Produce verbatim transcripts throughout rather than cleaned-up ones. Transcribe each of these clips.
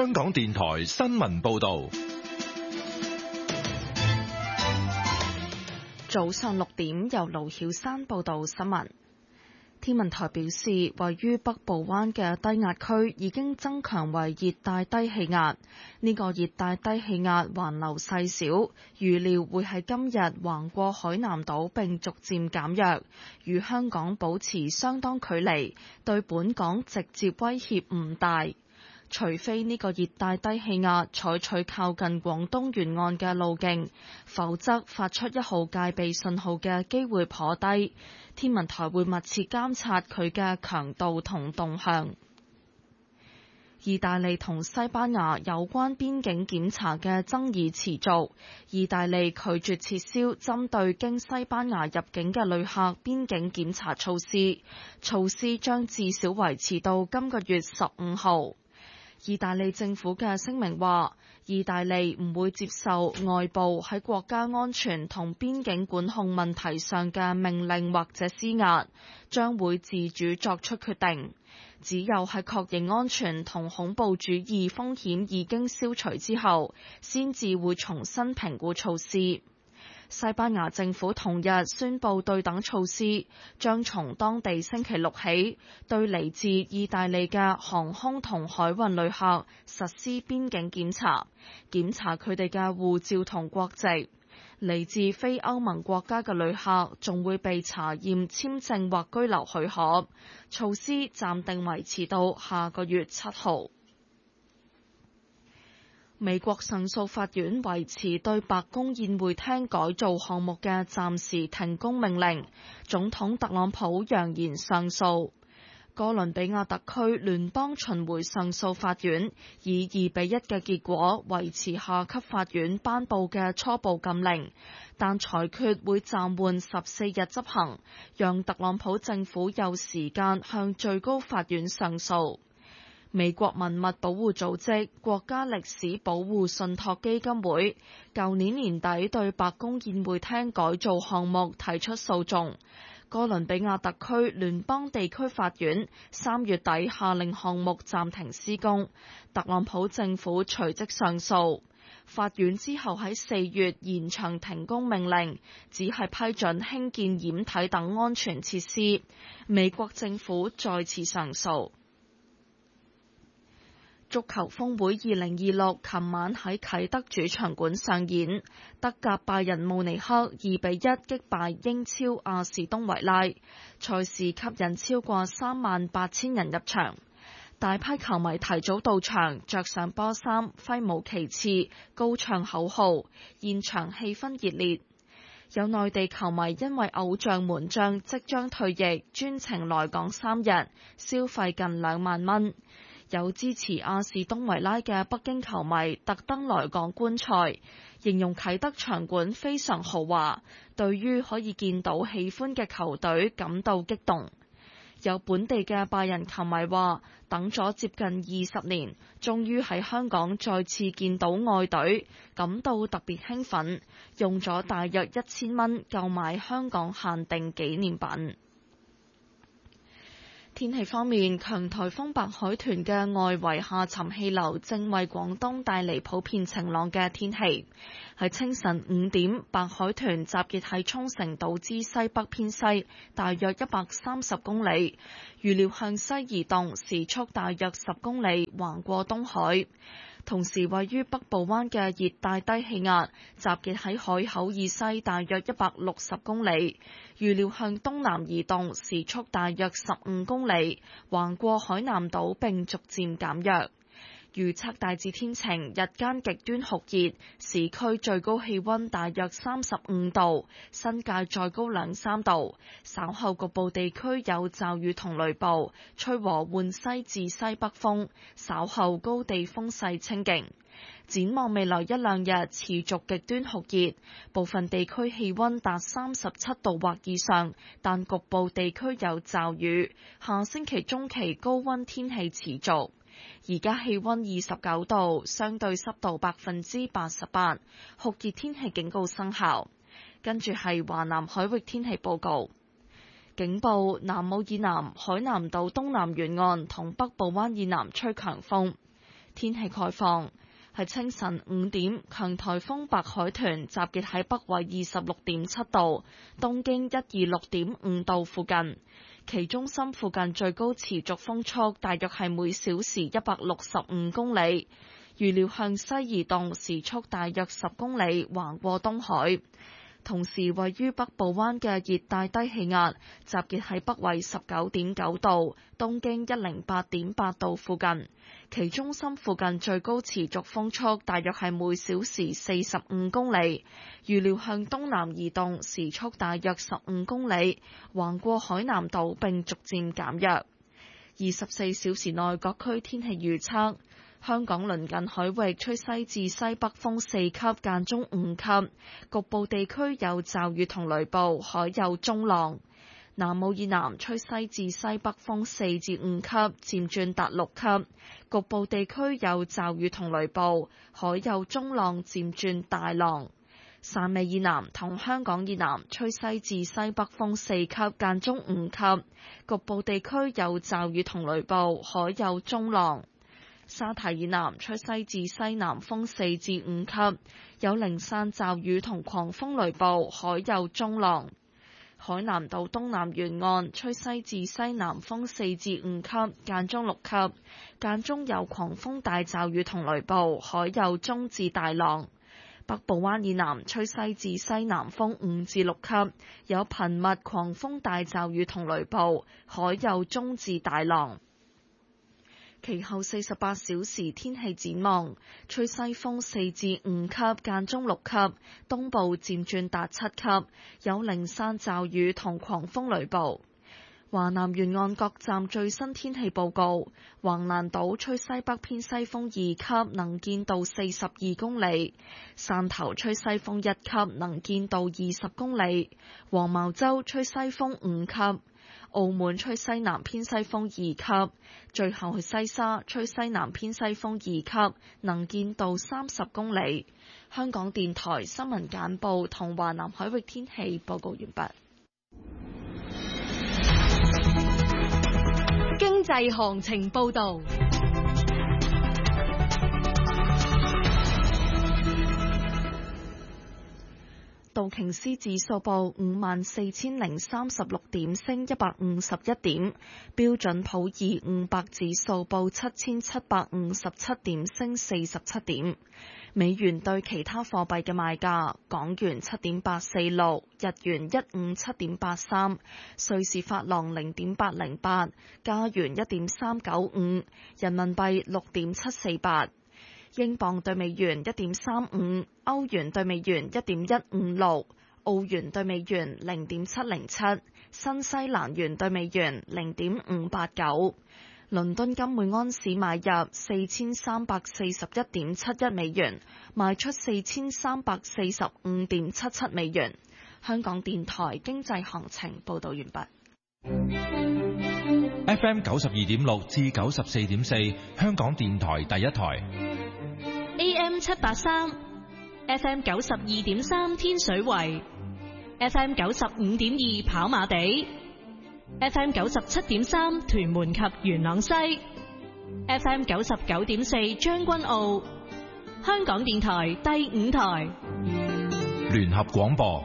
香港電台新聞報道。 早上六點，由盧曉山報道新聞。天文台表示，位於北部灣嘅低壓區已經增強為熱帶低氣壓。呢個熱帶低氣壓環流細小，預料會喺今日橫過海南島並逐漸減弱，與香港保持相當距離，對本港直接威脅唔大。除非呢個熱帶低氣壓採取靠近廣東沿岸嘅路徑，否則發出一號戒備信號嘅機會頗低。天文台會密切監察佢嘅強度同動向。意大利同西班牙有關邊境檢查嘅爭議持續，意大利拒絕撤銷針對經西班牙入境嘅旅客邊境檢查措施，措施將至少維持到今個月十五號。意大利政府嘅聲明話，意大利唔會接受外部喺國家安全同邊境管控問題上嘅命令或者施壓，將會自主作出決定。只有喺確認安全同恐怖主義風險已經消除之後，先至會重新評估措施。西班牙政府同日宣布對等措施，將從當地星期六起對嚟自意大利嘅航空同海運旅客實施邊境檢查，檢查佢哋嘅護照同國籍。嚟自非歐盟國家嘅旅客仲會被查驗簽證或居留許可。措施暫定維持到下個月七號。美國上訴法院維持對白宮宴會廳改造項目嘅暫時停工命令，總統特朗普揚言上訴。哥倫比亞特區聯邦巡迴上訴法院以二比一嘅結果維持下級法院頒布嘅初步禁令，但裁決會暫緩十四日執行，讓特朗普政府有時間向最高法院上訴。美國文物保護組織國家歷史保護信託基金會舊年年底對白宮宴會廳改造項目提出訴訟，哥倫比亞特區聯邦地區法院三月底下令項目暫停施工，特朗普政府隨即上訴，法院之後喺四月延長停工命令，只係批准興建掩體等安全設施，美國政府再次上訴。足球峰會二零二六琴晚喺啟德主場館上演，德甲拜仁慕尼黑二比一擊敗英超阿士東維拉，賽事吸引超過三萬八千人入場，大批球迷提早到場，着上波衫，揮舞旗幟，高唱口號，現場氣氛熱烈。有內地球迷因為偶像門將即將退役，專程來港三日，消費近兩萬蚊。有支持阿士東維拉嘅北京球迷特登來港觀賽，形容啟德場館非常豪華，對於可以見到喜歡嘅球隊感到激動。有本地嘅拜仁球迷話，等咗接近二十年，終於喺香港再次見到愛隊，感到特別興奮，用咗大約一千蚊購買香港限定紀念品。天氣方面，強颱風白海豚嘅外圍下沉氣流正為廣東帶嚟普遍晴朗嘅天氣。喺清晨五點，白海豚集結喺沖繩島之西北偏西，大約一百三十公里，預料向西移動，時速大約十公里，橫過東海。同時，位於北部灣嘅熱帶低氣壓集結喺海口以西大約一百六十公里，預料向東南移動，時速大約十五公里，橫過海南島並逐漸減弱。預測大致天晴，日間極端酷熱，市區最高氣溫大約三十五度，新界再高兩三度。稍後局部地區有驟雨同雷暴，吹和緩西至西北風，稍後高地風勢清勁。展望未來一兩日持續極端酷熱，部分地區氣溫達三十七度或以上，但局部地區有驟雨。下星期中期高溫天氣持續。而家氣溫二十九度，相對濕度百分之八十八，酷熱天氣警告生效。跟住係華南海域天氣報告，警報：南澳以南、海南島東南沿岸同北部灣以南吹強風。 天氣概況。喺清晨五點，強颱風白海豚集結喺北緯二十六點七度、東經一二六點五度附近，其中心附近最高持續風速大約係每小時一百六十五公里，預料向西移動，時速大約十公里，橫過東海。同時，位於北部灣嘅熱帶低氣壓集結喺北緯十九點九度、東經一零八點八度附近，其中心附近最高持續風速大約係每小時四十五公里，預料向東南移動，時速大約十五公里，橫過海南島並逐漸減弱。二十四小時內各區天氣預測。香港鄰近海域吹西至西北風四級，間中五級，局部地區有驟雨同雷暴，海有中浪。南澳以南吹西至西北風四至五級，漸轉達六級，局部地區有驟雨同雷暴，海有中浪，漸轉大浪。汕尾以南同香港以南吹西至西北風四級，間中五級，局部地區有驟雨同雷暴，海有中浪。沙堤以南吹西至西南風四至五級，有零散驟雨同狂風雷暴，海有中浪。海南島東南沿岸吹西至西南風四至五級，間中六級，間中有狂風大驟雨同雷暴，海有中至大浪。北部灣以南吹西至西南風五至六級，有頻密狂風大驟雨同雷暴，海有中至大浪。其後四十八小時天氣展望，吹西風四至五級，間中六級，東部漸轉達七級，有零散驟雨同狂風雷暴。華南沿岸各站最新天氣報告：橫瀾島吹西北偏西風二級，能見度四十二公里；汕頭吹西風一級，能見度二十公里；黃茅洲吹西風五級。澳門吹西南偏西風二級，最後係西沙吹西南偏西風二級，能見度三十公里。香港電台新聞簡報同華南海域天氣報告完畢。 經濟行情報導。 道瓊斯指數報五萬四千零三十六點，升一百五十一點；標準普爾五百指數報七千七百五十七點，升四十七點。美元對其他貨幣嘅賣價：港元七點八四六，日元一五七點八三，瑞士法郎零點八零八，加元一點三九五，人民幣六點七四八。英鎊對美元一點三五，歐元對美元一點一五六，澳元對美元零點七零七，新西蘭元對美元零點五八九。倫敦金每安士買入四千三百四十一點七一美元，賣出四千三百四十五點七七美元。香港電台經濟行情報道完畢。 F M 九十二點六至九十四點四，香港電台第一台。 A M 七八三 ，F M 九十二點三天水圍 ，F M 九十五點二跑馬地 ，F M 九十七點三屯門及元朗西 ，F M 九十九點四將軍澳，香港電台第五台。 聯合廣播。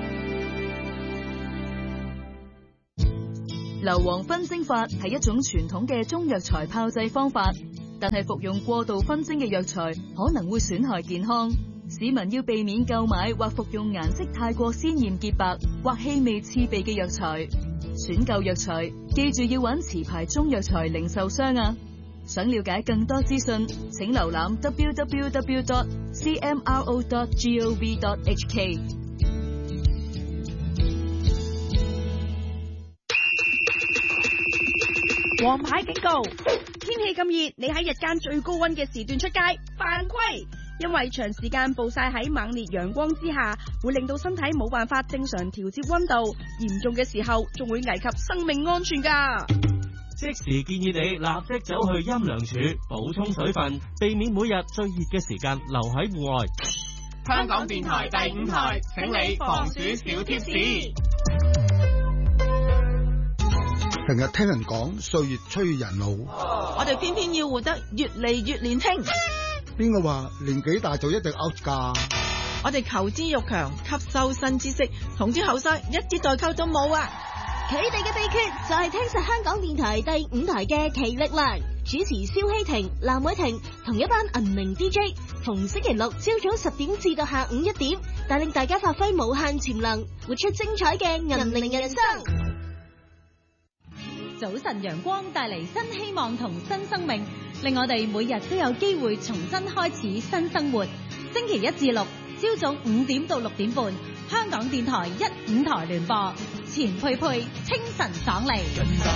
硫磺熏蒸法係一種傳統嘅中藥材炮製方法。但係服用過度熏蒸嘅藥材可能會損害健康，市民要避免購買或服用顏色太過鮮豔潔白或氣味刺鼻嘅藥材。選購藥材記住要揾持牌中藥材零售商啊！想了解更多資訊，請瀏覽 w w w dot c m r o dot gov dot h k。 黃牌警告！天氣咁熱，你喺日間最高溫嘅時段出街犯規，因為長時間暴曬喺猛烈陽光之下，會令到身體冇辦法正常調節溫度，嚴重嘅時候仲會危及生命安全㗎。 即時建議你立即走去陰涼處補充水分，避免每日最熱嘅時間留喺戶外。 香港電台第五台，請你防暑小貼士。 平日聽人講歲月催人老， 我哋偏偏要活得越嚟越年輕。 邊個話年紀大就一定 out 㗎？ 我哋求知欲強，吸收新知識，同啲後生一啲代溝都冇啊！ 佢哋嘅秘訣就係聽實香港電台第五台嘅奇力量，主持蕭希婷、藍偉婷同一班銀鈴 D J， 逢星期六朝早十點至到下午一點，帶領大家發揮無限潛能，活出精彩嘅銀鈴人生。 早晨陽光帶嚟新希望同新生命，令我哋每日都有機會重新開始新生活。星期一至六朝早五點到六點半，香港電台一五台聯播，錢佩佩清晨爽利。